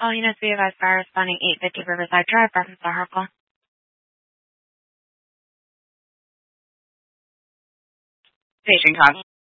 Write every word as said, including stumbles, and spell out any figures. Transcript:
All units be advised fire responding eight fifty Riverside Drive, reference to Harkle. Patient call.